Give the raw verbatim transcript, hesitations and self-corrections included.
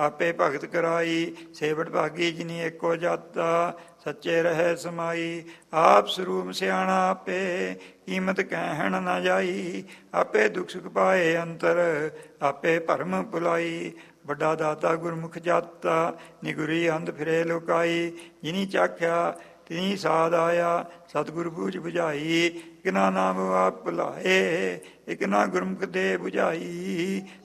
ਆਪੇ ਭਗਤ ਕਰਾਈ। ਸੇਵਟ ਭਾਗੀ ਜਿਨੀ ਏਕੋ ਜਾਤਾ, ਸੱਚੇ ਰਹਿ ਸਮਾਈ। ਆਪ ਸਰੂਪ ਸਿਆਣਾ ਆਪੇ, ਕੀਮਤ ਕਹਿਣ ਨਾ ਜਾਈ। ਆਪੇ ਦੁਖ ਸੁਖ ਪਾਏ ਅੰਤਰ, ਆਪੇ ਭਰਮ ਭੁਲਾਈ। ਵੱਡਾ ਦਾਤਾ ਗੁਰਮੁਖ ਜਾਤਾ, ਨਿਗੁਰੀ ਅੰਧ ਫਿਰੇ ਲੋਕਾਈ। ਜਿਨੀ ਚਾਖਿਆ ਤਿਨੀ ਸਾਧ ਆਇਆ, ਸਤਿਗੁਰ ਬੂਝ ਬੁਝਾਈ। ਇਕ ਨਾ ਨਾਮ ਆਪ ਭੁਲਾਏ, ਇਕ ਨਾ ਗੁਰਮੁਖ ਦੇ ਬੁਝਾਈ।